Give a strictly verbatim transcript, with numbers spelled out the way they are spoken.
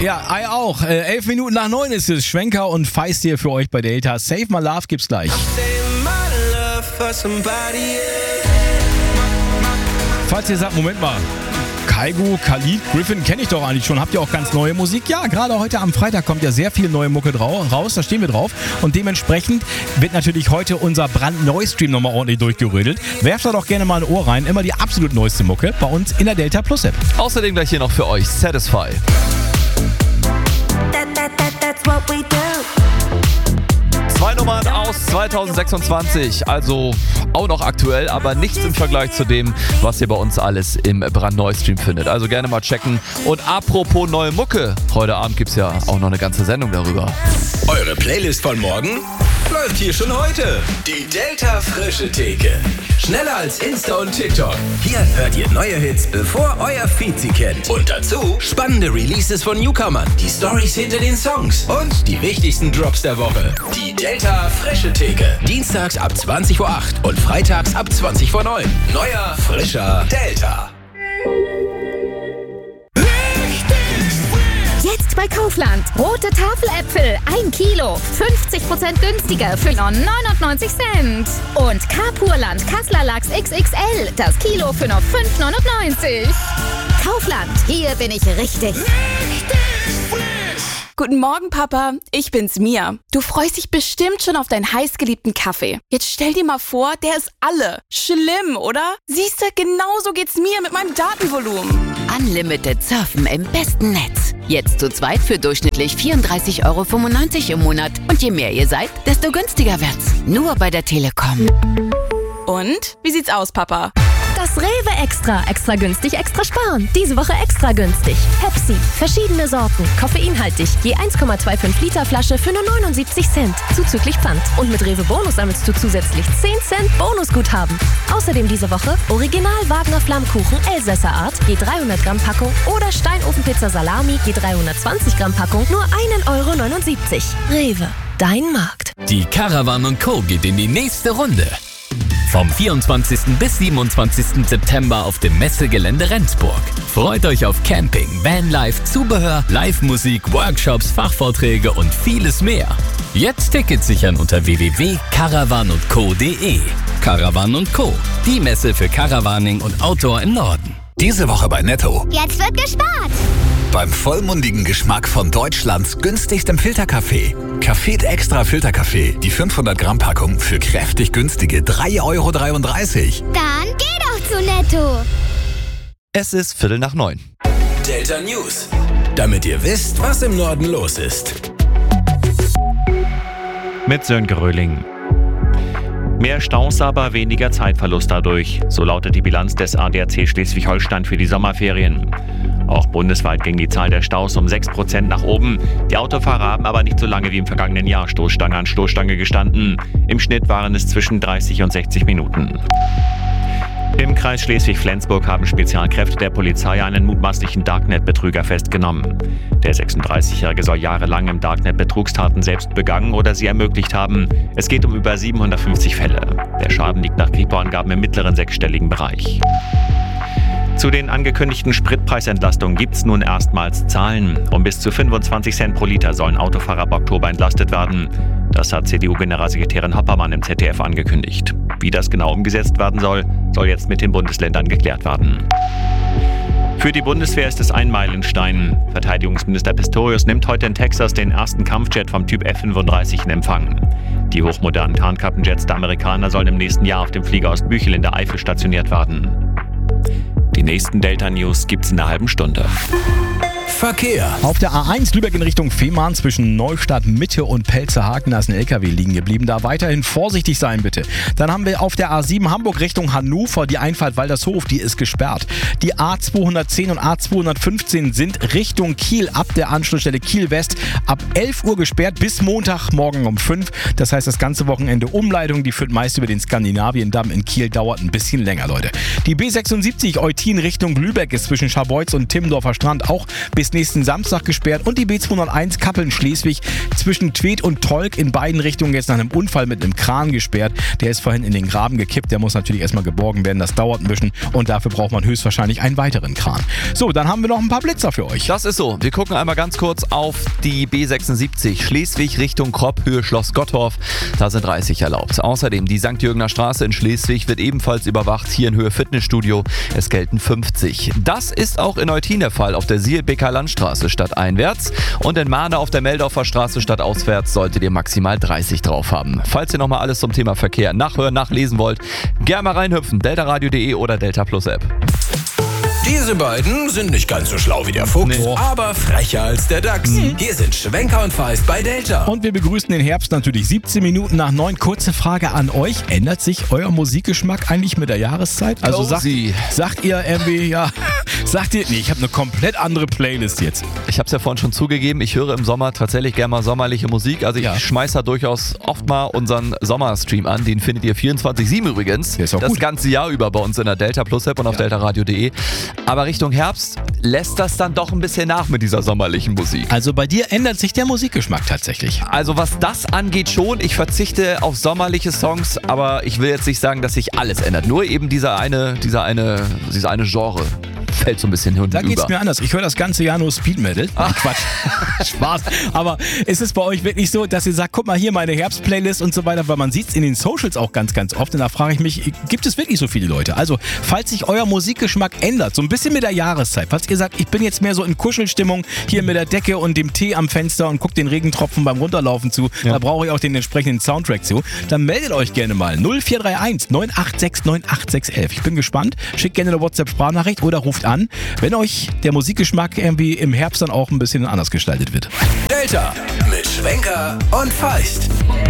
Ja, I auch. Äh, elf Minuten nach neun ist es. Schwenker und Feist hier für euch bei Delta. Save My Love gibt's gleich. Falls ihr sagt, Moment mal, Kaigo, Khalid, Griffin kenne ich doch eigentlich schon. Habt ihr auch ganz neue Musik? Ja, gerade heute am Freitag kommt ja sehr viel neue Mucke drau- raus. Da stehen wir drauf. Und dementsprechend wird natürlich heute unser brandneu-Stream nochmal ordentlich durchgerödelt. Werft da doch gerne mal ein Ohr rein. Immer die absolut neueste Mucke bei uns in der Delta Plus App. Außerdem gleich hier noch für euch Satisfy. That, that, that, that's what we do. Zwei Nummern aus zwanzig sechsundzwanzig, also auch noch aktuell, aber nichts im Vergleich zu dem, was ihr bei uns alles im brandneu-Stream findet. Also gerne mal checken. Und apropos neue Mucke, heute Abend gibt's ja auch noch eine ganze Sendung darüber. Eure Playlist von morgen läuft hier schon heute. Die Delta Frische Theke. Schneller als Insta und TikTok. Hier hört ihr neue Hits, bevor euer Feed sie kennt. Und dazu spannende Releases von Newcomern, die Storys hinter den Songs und die wichtigsten Drops der Woche. Die Delta Frische Theke. Dienstags ab zwanzig Uhr acht und freitags ab zwanzig vor neun. Neuer, frischer Delta. Jetzt bei Kaufland. Rote Tafeläpfel, ein Kilo. fünfzig Prozent günstiger für nur neunundneunzig Cent. Und Carpurland Kassler Lachs X X L. Das Kilo für nur fünf neunundneunzig. Kaufland, hier bin ich richtig. Guten Morgen, Papa. Ich bin's, Mia. Du freust dich bestimmt schon auf deinen heißgeliebten Kaffee. Jetzt stell dir mal vor, der ist alle. Schlimm, oder? Siehst du, genauso geht's mir mit meinem Datenvolumen. Unlimited Surfen im besten Netz. Jetzt zu zweit für durchschnittlich vierunddreißig Euro fünfundneunzig im Monat. Und je mehr ihr seid, desto günstiger wird's. Nur bei der Telekom. Und? Wie sieht's aus, Papa? Das Rewe Extra. Extra günstig, extra sparen. Diese Woche extra günstig. Pepsi. Verschiedene Sorten. Koffeinhaltig. Je eins Komma fünfundzwanzig Liter Flasche für nur neunundsiebzig Cent. Zuzüglich Pfand. Und mit Rewe Bonus sammelst du zusätzlich zehn Cent Bonusguthaben. Außerdem diese Woche Original Wagner Flammkuchen Elsässer Art. Je dreihundert Gramm Packung. Oder Steinofenpizza Salami. Je dreihundertzwanzig Gramm Packung. Nur ein Euro neunundsiebzig. Rewe. Dein Markt. Die Caravan und Co. geht in die nächste Runde. Vom vierundzwanzigsten bis siebenundzwanzigsten September auf dem Messegelände Rendsburg. Freut euch auf Camping, Vanlife, Zubehör, Live-Musik, Workshops, Fachvorträge und vieles mehr. Jetzt Tickets sichern unter w w w punkt caravan und co punkt d e. Caravan und Co., die Messe für Caravaning und Outdoor im Norden. Diese Woche bei Netto. Jetzt wird gespart. Beim vollmundigen Geschmack von Deutschlands günstigstem Filterkaffee. Café Extra Filterkaffee. Die fünfhundert Gramm Packung für kräftig günstige drei Euro dreiunddreißig. Dann geh doch zu Netto. Es ist Viertel nach neun. Delta News. Damit ihr wisst, was im Norden los ist. Mit Sönke Röhling. Mehr Staus, aber weniger Zeitverlust dadurch. So lautet die Bilanz des A D A C Schleswig-Holstein für die Sommerferien. Auch bundesweit ging die Zahl der Staus um sechs Prozent nach oben. Die Autofahrer haben aber nicht so lange wie im vergangenen Jahr Stoßstange an Stoßstange gestanden. Im Schnitt waren es zwischen dreißig und sechzig Minuten. Im Kreis Schleswig-Flensburg haben Spezialkräfte der Polizei einen mutmaßlichen Darknet-Betrüger festgenommen. Der sechsunddreißigjährige soll jahrelang im Darknet Betrugstaten selbst begangen oder sie ermöglicht haben. Es geht um über siebenhundertfünfzig Fälle. Der Schaden liegt nach Kripo-Angaben im mittleren sechsstelligen Bereich. Zu den angekündigten Spritpreisentlastungen gibt es nun erstmals Zahlen. Um bis zu fünfundzwanzig Cent pro Liter sollen Autofahrer ab Oktober entlastet werden. Das hat C D U-Generalsekretärin Hoppermann im Z D F angekündigt. Wie das genau umgesetzt werden soll, soll jetzt mit den Bundesländern geklärt werden. Für die Bundeswehr ist es ein Meilenstein. Verteidigungsminister Pistorius nimmt heute in Texas den ersten Kampfjet vom Typ F fünfunddreißig in Empfang. Die hochmodernen Tarnkappenjets der Amerikaner sollen im nächsten Jahr auf dem Flieger aus Büchel in der Eifel stationiert werden. Die nächsten Delta-News gibt's in einer halben Stunde. Verkehr. Auf der A eins Lübeck in Richtung Fehmarn zwischen Neustadt Mitte und Pelzerhaken, da ist ein L K W liegen geblieben. Da weiterhin vorsichtig sein bitte. Dann haben wir auf der A sieben Hamburg Richtung Hannover die Einfahrt Waldershof, die ist gesperrt. Die A zweihundertzehn und A zweihundertfünfzehn sind Richtung Kiel ab der Anschlussstelle Kiel West ab elf Uhr gesperrt bis Montagmorgen um fünf. Das heißt, das ganze Wochenende Umleitung, die führt meist über den Skandinaviendamm in Kiel, dauert ein bisschen länger, Leute. Die B sechsundsiebzig Eutin Stettin Richtung Lübeck ist zwischen Scharbeutz und Timmendorfer Strand auch bis nächsten Samstag gesperrt. Und die B zweihunderteins Kappeln-Schleswig zwischen Tweed und Tolk in beiden Richtungen jetzt nach einem Unfall mit einem Kran gesperrt. Der ist vorhin in den Graben gekippt. Der muss natürlich erstmal geborgen werden. Das dauert ein bisschen und dafür braucht man höchstwahrscheinlich einen weiteren Kran. So, dann haben wir noch ein paar Blitzer für euch. Das ist so. Wir gucken einmal ganz kurz auf die B sechsundsiebzig Schleswig Richtung Kropp, Höhe Schloss Gottorf. Da sind dreißig erlaubt. Außerdem die Sankt Jürgener Straße in Schleswig wird ebenfalls überwacht. Hier in Höhe Fitnessstudio. Es gelten fünfzig. Das ist auch in Eutin der Fall auf der Siehe-Becker Landstraße stadteinwärts. Und in Mahne auf der Meldorfer Straße stadtauswärts solltet ihr maximal dreißig drauf haben. Falls ihr nochmal alles zum Thema Verkehr nachhören, nachlesen wollt, gerne mal reinhüpfen. deltaradio punkt de oder Delta Plus App. Diese beiden sind nicht ganz so schlau wie der Fuchs, Nee. aber frecher als der Dachs. Hier sind Schwenker und Feist bei Delta. Und wir begrüßen den Herbst natürlich siebzehn Minuten nach neun. Kurze Frage an euch. Ändert sich euer Musikgeschmack eigentlich mit der Jahreszeit? Also sagt, Cozy. sagt ihr irgendwie, ja, sagt ihr, nee, ich habe eine komplett andere Playlist jetzt. Ich habe es ja vorhin schon zugegeben, ich höre im Sommer tatsächlich gerne mal sommerliche Musik. Also ich Ja. schmeiße da durchaus oft mal unseren Sommerstream an. Den findet ihr vierundzwanzig sieben übrigens. Der ist auch das gut. ganze Jahr über bei uns in der Delta Plus App und auf Ja. deltaradio punkt de. Aber Richtung Herbst lässt das dann doch ein bisschen nach mit dieser sommerlichen Musik. Also bei dir ändert sich der Musikgeschmack tatsächlich. Also was das angeht schon, ich verzichte auf sommerliche Songs, aber ich will jetzt nicht sagen, dass sich alles ändert. Nur eben dieser eine, dieser eine, dieser eine Genre fällt so ein bisschen hinten Da geht's über. mir anders. Ich höre das ganze Jahr nur Speed Metal. Ach Quatsch. Spaß. Aber ist es bei euch wirklich so, dass ihr sagt, guck mal hier meine Herbstplaylist und so weiter, weil man sieht es in den Socials auch ganz, ganz oft. Und da frage ich mich, gibt es wirklich so viele Leute? Also, falls sich euer Musikgeschmack ändert, so ein bisschen mit der Jahreszeit, falls ihr sagt, ich bin jetzt mehr so in Kuschelstimmung hier mit der Decke und dem Tee am Fenster und guckt den Regentropfen beim Runterlaufen zu, da brauche ich auch den entsprechenden Soundtrack zu, dann meldet euch gerne mal null vier drei eins neun acht sechs neun acht sechs eins eins. Ich bin gespannt. Schickt gerne eine WhatsApp-Sprachnachricht oder ruft an, wenn euch der Musikgeschmack irgendwie im Herbst dann auch ein bisschen anders gestaltet wird. Delta mit Schwenker und Feist.